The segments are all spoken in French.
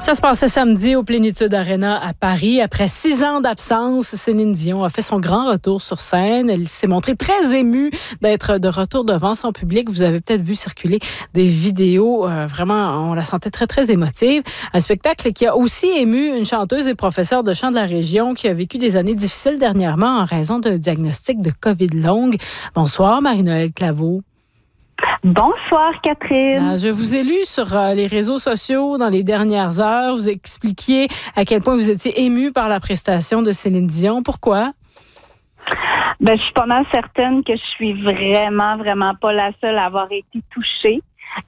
Ça se passait samedi au Plénitude Arena à Paris. Après 6 ans d'absence, Céline Dion a fait son grand retour sur scène. Elle s'est montrée très émue d'être de retour devant son public. Vous avez peut-être vu circuler des vidéos. Vraiment, on la sentait très, très émotive. Un spectacle qui a aussi ému une chanteuse et professeure de chant de la région qui a vécu des années difficiles dernièrement en raison d'un diagnostic de COVID longue. Bonsoir, Marie-Noëlle Claveau. Bonsoir, Catherine. Je vous ai lu sur les réseaux sociaux dans les dernières heures. Vous expliquiez à quel point vous étiez émue par la prestation de Céline Dion. Pourquoi? Je suis pas mal certaine que je suis vraiment pas la seule à avoir été touchée.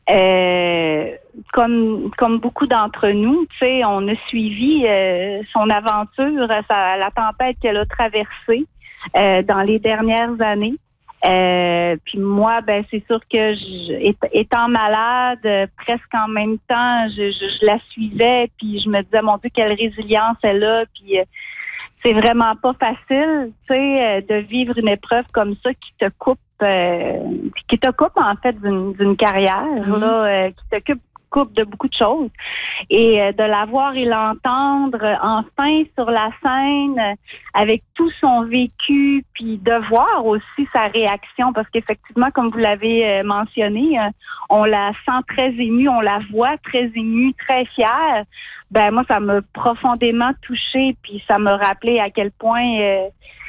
Comme beaucoup d'entre nous, tu sais, on a suivi son aventure, la tempête qu'elle a traversée dans les dernières années. Puis moi, c'est sûr que étant malade, presque en même temps, je la suivais, puis je me disais, mon Dieu, quelle résilience elle a, puis c'est vraiment pas facile, tu sais, de vivre une épreuve comme ça qui te coupe en fait d'une carrière, là, qui te coupe de beaucoup de choses. Et de la voir et l'entendre enfin sur la scène avec tout son vécu, puis de voir aussi sa réaction, parce qu'effectivement, comme vous l'avez mentionné, on la sent très émue, on la voit très émue, très fière. Moi, ça m'a profondément touchée, puis ça m'a rappelé à quel point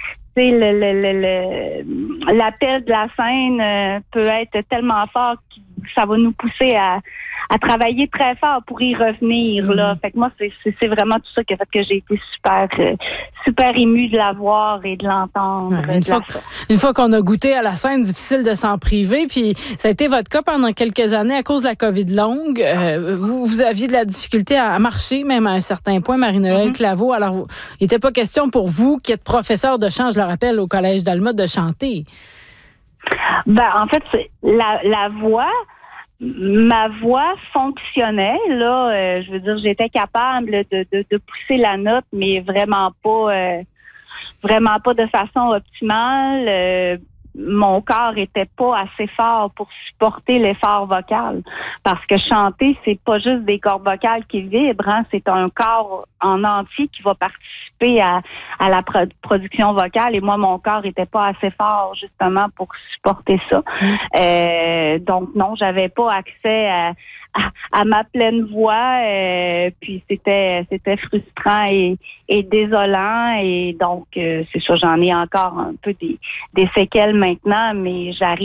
l'appel de la scène peut être tellement fort que ça va nous pousser à travailler très fort pour y revenir. Là. Fait que moi, c'est vraiment tout ça qui a fait que j'ai été super émue de la voir et de l'entendre. Une fois qu'on a goûté à la scène, difficile de s'en priver. Puis ça a été votre cas pendant quelques années à cause de la COVID longue. Vous aviez de la difficulté à marcher, même à un certain point, Marie-Noëlle Claveau. Alors, il n'était pas question pour vous, qui êtes professeur de chant, je le rappelle, au Collège d'Alma, de chanter. En fait, la voix... Ma voix fonctionnait, là. Je veux dire, j'étais capable de pousser la note, mais vraiment pas de façon optimale. Mon corps était pas assez fort pour supporter l'effort vocal. Parce que chanter, c'est pas juste des cordes vocales qui vibrent, hein, c'est un corps en entier qui va participer à la production vocale. Et moi, mon corps était pas assez fort, justement, pour supporter ça. Donc, non, j'avais pas accès à ma pleine voix, puis c'était frustrant et désolant, et donc c'est sûr, j'en ai encore un peu des séquelles maintenant, mais j'arrive